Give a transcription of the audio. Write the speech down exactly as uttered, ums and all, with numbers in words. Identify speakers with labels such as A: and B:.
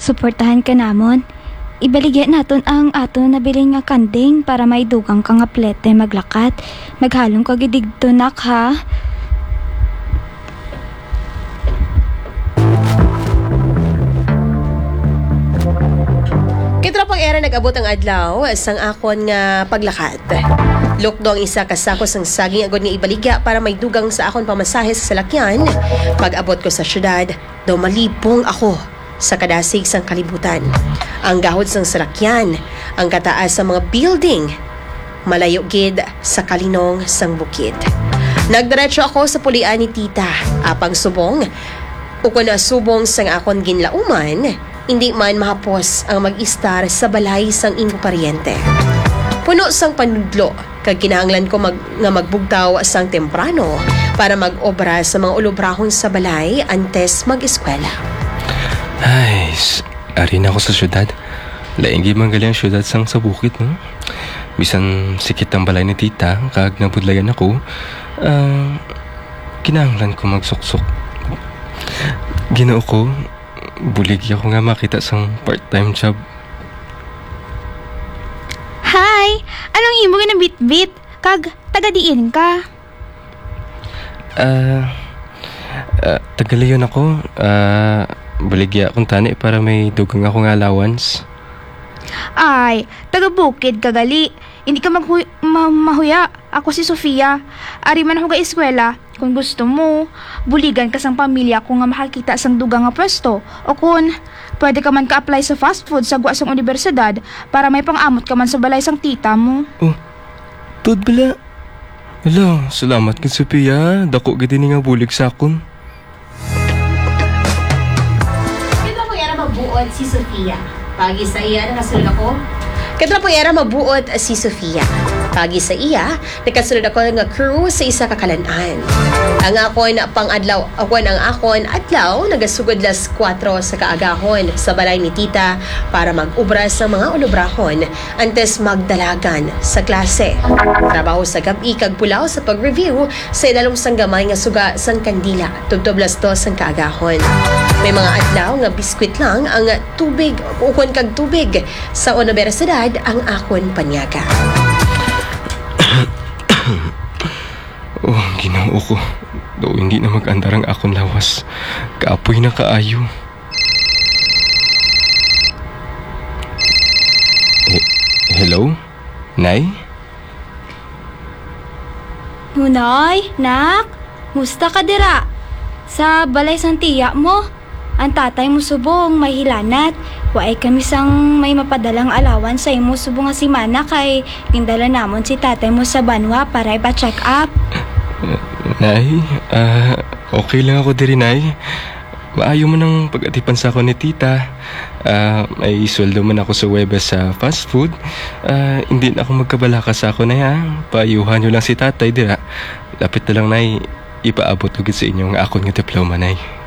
A: suportahan ka namon. Ibaligyan naton ang ato nabili nga kanding para maidugang ka nga plete maglakat. Maghalong ka gidigto nak ha.
B: Kitra pang era nag-abot ang adlaw sang akon nga paglakat. Lukdo ang isa kasakos ang saging agod nga ibaligya para may dugang sa akon pamasahe sa salakyan. Pag-abot ko sa syudad, daw malipong ako sa kadasig sang kalibutan. Ang gahod sang salakyan, ang kataas sa mga building, malayo gid sa kalinong sang bukid. Nagdiretso ako sa pulian ni tita, apang subong, ukon na subong sang akon ginlauman, hindi man mahapos ang mag-istar sa balay sang imo paryente. Puno sang panudlo, kag kinahanglan ko mag, nga magbugtaw sang temprano para mag-obra sa mga ulubrahon sa balay antes mag-eskwela.
C: Ay, ari na ako sa syudad. Laing gimang gali ang syudad sang sa bukid, no? Bisan sikit ang balay ni tita, kag nabudlayan ako, uh, kinahanglan ko magsuksok. Ginoo ko, buligi ako nga makita sang part-time job.
A: Hi! Anong imo nga bit-bit? Kag taga-diin ka?
C: Ah, uh, uh, tagaliyon ako. Ah, uh, buligya akong tani para may dugang ako nga allowance.
D: Ay, taga-bukid kagali. Hindi ka maghu- ma- mahuya. Ako si Sofia. Ari man ako ga eskwela. Kung gusto mo, buligan ka sang pamilya kung nga makakita sang dugang nga pwesto. O kung pwede ka man ka-apply sa fast food sa guwa sang universidad para may pang-amot ka man sa balay sang tita mo.
C: Oh,tud bala. Hala, salamat kay Sofia. Dako gid ni nga bulig sa akon.
B: Kitra po era mabuot si Sofia. Pagi sa iya, nakasunod ako. Kitra po era mabuot si Sofia. Pagi sa iya, nakasunod ako nga crew sa isa kakalanan. Ang akon pang-adlaw, akon ang akon adlaw, nagasugod las kwatro sa kaagahon sa balay ni tita para mag-ubra sa mga ulubrahon antes magdalagan sa klase. Trabaho sa gabi kag pulaw sa pag-review sa ilalong sang gamay nga suga sang kandila, tubtoblas dos sang kaagahon. May mga adlaw nga biskwit lang ang tubig, ukon kag tubig sa universidad ang akon panyaga.
C: Oh, ginoo ko. Do hindi na mag-andar ang akong lawas. Kaapoy na kaayo. He- Hello? Nay?
A: Hunay, nak, musta ka dira? Sa balay sang tiya mo, ang tatay mo subong may hilanat. Waay kami sang may mapadalang alawan sa imo subong nga si Mana kay gindala namon si tatay mo sa banwa para ipa-check up.
C: Nay, ah, uh, okay lang ako diri, Nay. Maayo man ang pag-atipan sa ako ni tita. Uh, may sweldo man ako sa Webes sa fast food. Uh, hindi na ako magkabalaka sa ako, Nay, ha. Paayuhan nyo lang si tatay, dira. Lapit na lang, Nay. Ipaabot ko sa inyo ang akon nga diploma, Nay.